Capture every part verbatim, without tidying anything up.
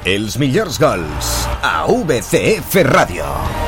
Els millors gols a V C F Radio.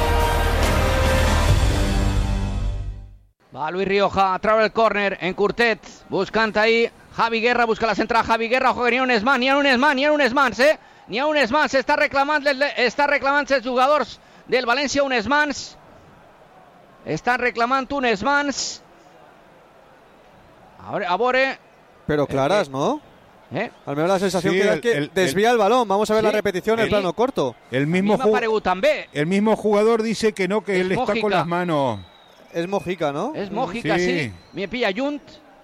Va Luis Rioja, trae el córner en Curtet, buscant ahí Javi Guerra, busca la central Javi Guerra, ojo que n'hi ha un esman, n'hi ha un esman, n'hi ha un esman, eh? N'hi ha un esman, s'està reclamant, està reclamant els jugadors del València un esmans, estan reclamant un esmans, a veure, a veure... Pero claras, eh, ¿no? ¿Eh? Al menos la sensación sí, que, el, que el, desvía el, el balón. Vamos a ver sí, la repetición en el plano corto. El mismo, ju- el mismo jugador dice que no, que es él Mojica. Está con las manos. Es Mojica, ¿no? Es Mojica, sí. sí. Me pilla Junt.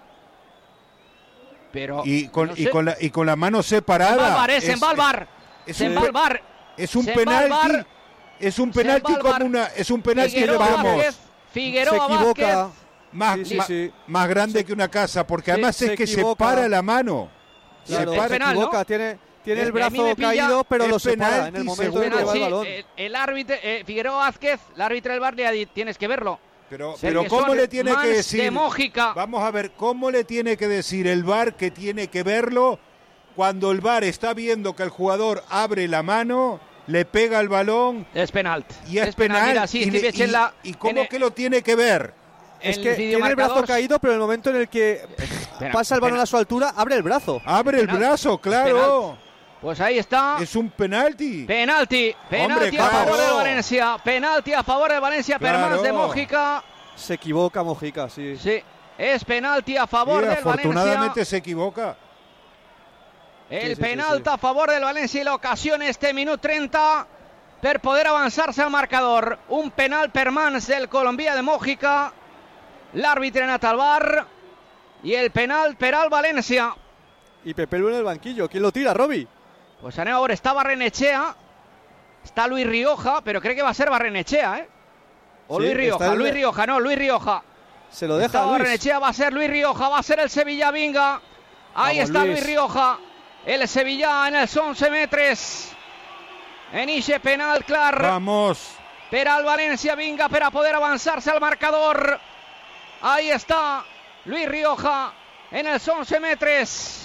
Pero y con, no y, sé. con la, y con la mano separada. Es en Balbar, es, en Balbar. Es un penalti. Es un penalti como una. Es un penalti que vamos. Figueroa se equivoca. Vázquez. Más, sí, sí, más, sí. más grande se, que una casa, porque sí, además se es que equivoca. separa la mano. Claro, se para, se penal, equivoca, ¿no? tiene, tiene el, el brazo caído, pero lo separa en el momento de llevar sí, el balón. El, el árbitro, eh, Figueroa Vázquez, el árbitro del Bar le ha dicho, tienes que verlo. Pero, pero ¿cómo le tiene que decir? De Mojica. Vamos a ver, ¿cómo le tiene que decir el V A R que tiene que verlo cuando el V A R está viendo que el jugador abre la mano, le pega el balón? Es penal. Y es, es penal. penal. Mira, sí, y, le, y, la, ¿Y cómo el, que lo tiene que ver? Es que tiene el brazo caído, pero en el momento en el que penal, pasa el balón penal. a su altura, abre el brazo. Abre el penal. brazo, claro. Pues ahí está. Es un penalti. Penalti. Penalti Hombre, a claro. favor de Valencia. Penalti a favor de Valencia. Claro. Per mans de Mojica. Se equivoca Mojica, sí. Sí. Es penalti a favor sí, del afortunadamente Valencia. se equivoca. El sí, sí, penalti sí, sí. a favor del Valencia y l'ocasió en este minut trenta per poder avançar-se al marcador. Un penal per mans del colombià de Mojica. L'àrbitre ha anat al V A R y el penal per al Valencia. Y Pepe Lu en el banquillo. ¿Quién lo tira, Robi? Pues anem a veure, està Barrenechea, està Luis Rioja, però crec que va a ser Barrenechea, ¿eh? O sí, Luis Rioja, el... Luis Rioja, no, Luis Rioja. Se lo deja está Luis. Barrenechea, va a ser Luis Rioja, va a ser el Sevilla, vinga. Ahí Vamos, está Luis. Luis Rioja, el Sevilla en els once metres. En ixe penal, clar. Vamos. Per al València, vinga, per a poder avançar-se al marcador. Ahí está Luis Rioja en els once metres.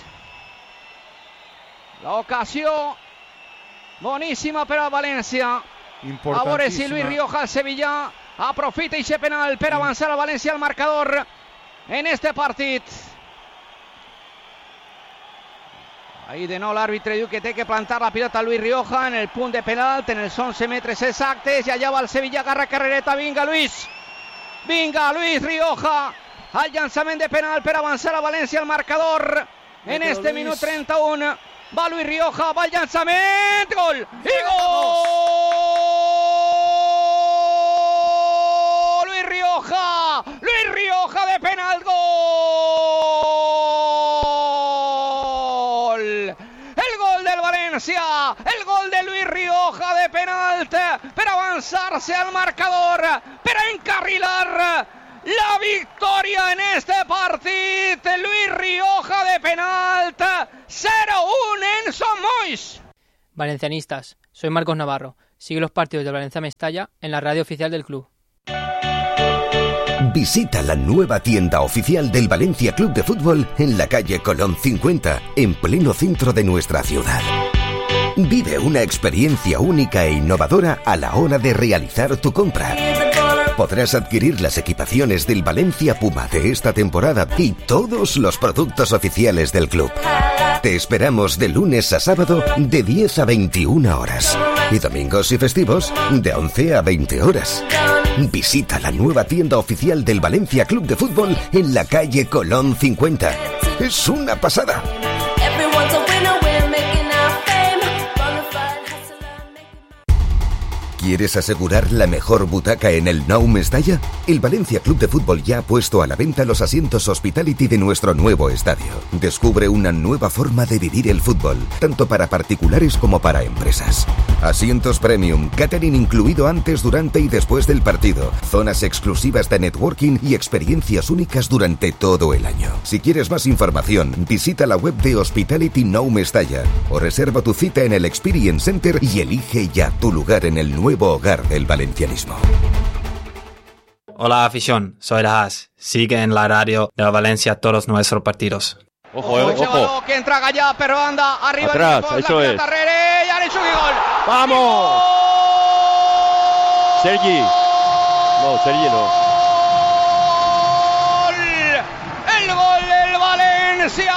La ocasió boníssima per al València. A veure si Luis Rioja, el Sevilla, aprofita ixe penal per avançar al València al marcador en este partit. Ahí de nou l'àrbitre diu que té que plantar la pilota a Luis Rioja en el punt de penal, en els once metres exactes, i allà va el Sevilla, agarra carrereta, vinga Luis, vinga Luis Rioja, al llançament de penal per avançar a València al marcador en este minut trenta-un. Va Luis Rioja, va el llançament, gol, i gol! Luis Rioja, Luis Rioja de penal, gol! El gol del València, el gol de Luis Rioja de penal per avançar-se al marcador, per encarrilar la victoria en este partit. Luis Rioja de penalt, cero uno en Somois. Valencianistas, soy Marcos Navarro. Sigue los partidos del Valencia Mestalla en la radio oficial del club. Visita la nueva tienda oficial del Valencia Club de Fútbol en la calle Colón cincuenta, en pleno centro de nuestra ciudad. Vive una experiencia única e innovadora a la hora de realizar tu compra. Podrás adquirir las equipaciones del Valencia Puma de esta temporada y todos los productos oficiales del club. Te esperamos de lunes a sábado de diez a veintiuna horas y domingos y festivos de once a veinte horas. Visita la nueva tienda oficial del Valencia Club de Fútbol en la calle Colón cincuenta. Es una pasada. ¿Quieres asegurar la mejor butaca en el Nou Mestalla? El Valencia Club de Fútbol ya ha puesto a la venta los asientos Hospitality de nuestro nuevo estadio. Descubre una nueva forma de vivir el fútbol, tanto para particulares como para empresas. Asientos premium, catering incluido antes, durante y después del partido, zonas exclusivas de networking y experiencias únicas durante todo el año. Si quieres más información, visita la web de Hospitality Nou Mestalla o reserva tu cita en el Experience Center y elige ya tu lugar en el nuevo hogar del valencianismo. Hola afición, soy Laz. Sigue en la radio de Valencia todos nuestros partidos. Ojo, eh, ojo. Que entra Gallà per banda, arriba atrás, el eso es. Tarrere, y ahora Yarenchuk y gol. ¡Vamos! Sergi. No, Sergi no. ¡Gol! El gol del Valencia.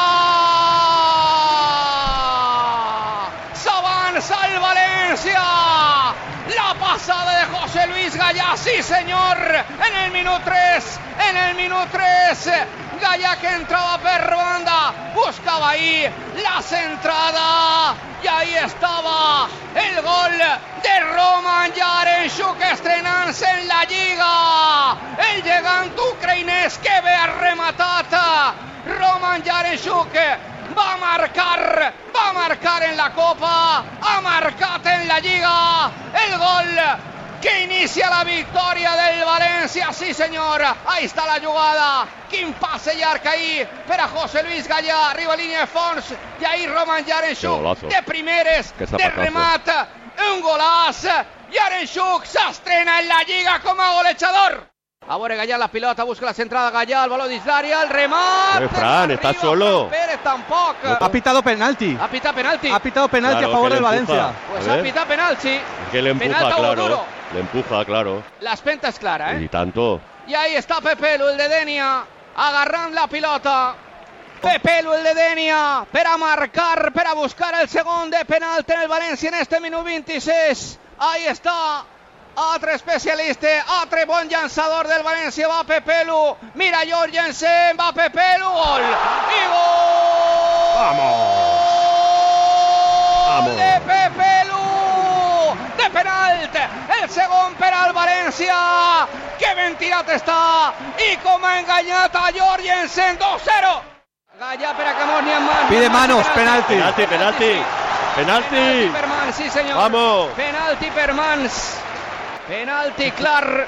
S'avanza el Valencia. La pasada de José Luis Gallá, sí señor, en el minuto tres, en el minuto tres, Gallá que entraba per banda, buscaba ahí la centrada y ahí estaba el gol de Roman Yarenchuk, estrenant-se en la Lliga, el gegant ucraïnès que ve a rematar. Roman Yarenchuk va a marcar, va a marcar en la Copa, ha marcat en la Lliga, el gol que inicia la victòria del València, sí senyor, ahí està la jugada, quin passe llarg ahí per a José Luis Gallá, arriba a línia de fons, i ahí Roman Yarenchuk, de primeres, de remat, un golaç, Yarenchuk s'estrena en la Lliga com a golejador. A veure, Gallá la pilota, busca la centrada, Gallá, el baló dins l'àrea, el remat. Eh, Fran, está solo. Pérez tampoc. No, ha pitado penalti. Ha pitado penalti. Ha pitado penalti claro, a favor del Valencia. Pues ha pitado penalti. Es que le empuja, Penalti claro. duro. Le empuja, claro. La espenta és clara, eh? Y tanto. Y ahí está Pepelu, el de Denia, agarrant la pilota. Pepelu, el de Denia, per a marcar, per a buscar el segon de penalti en el València en este minut vint-i-sis. Ahí está. Altre especialista, altre bon llançador del València, va Pepelu, mira Jorgensen, va Pepelu, gol, i gol! ¡Vamos! ¡Vamos! De Pepelu, de penalt, el segon per al València, que ben tirat està, i com ha enganyat a Jorgensen, dos cero. Gallá per a que mos n'hi ha mans. Pide manos, penalti. Penalti, penalti, penalti. Penalti per mans, sí senyor. Vamos. Penalti per mans. Penalti clar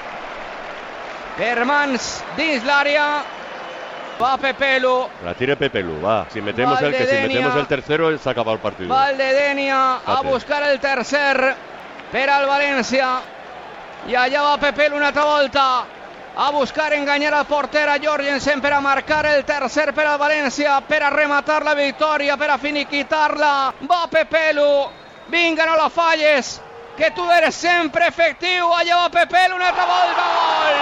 per mans dins l'àrea. Va Pepelu. La tire Pepelu, va. Si metemos el que si metemos el tercero se acaba el partido. Va el de Denia a buscar el tercer per al València. I allà va Pepelu una altra volta a buscar enganyar al porter a Jorgensen per a marcar el tercer per al València, per a rematar la victòria, per a finiquitar-la. Va Pepelu. Vinga, no la falles, que tu eres sempre efectiu. Allà va Pepelu, una altra volta, gol!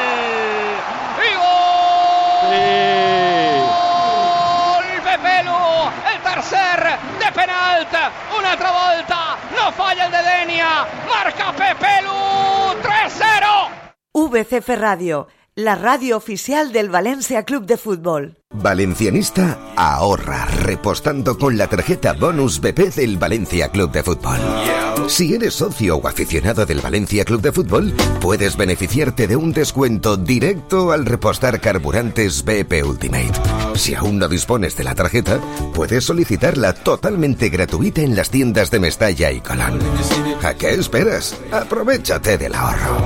I gol! Sí. Gol Pepelu, el tercer de penalt, una altra volta, no falla el de Denia, marca Pepelu, tres cero! V C F Radio, la radio oficial del Valencia Club de Fútbol. Valencianista ahorra repostando con la tarjeta Bonus B P del Valencia Club de Fútbol. Si eres socio o aficionado del Valencia Club de Fútbol, puedes beneficiarte de un descuento directo al repostar carburantes B P Ultimate. Si aún no dispones de la tarjeta, puedes solicitarla totalmente gratuita en las tiendas de Mestalla y Colón. ¿A qué esperas? Aprovéchate del ahorro.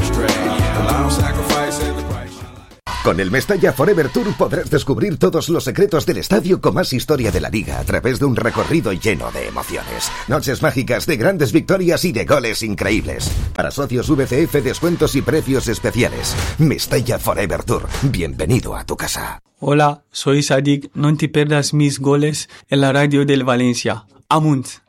Con el Mestalla Forever Tour podrás descubrir todos los secretos del estadio con más historia de la liga a través de un recorrido lleno de emociones. Noches mágicas de grandes victorias y de goles increíbles. Para socios V C F, descuentos y precios especiales. Mestalla Forever Tour. Bienvenido a tu casa. Hola, soy Sadik. No te pierdas mis goles en la radio del Valencia. Amunt.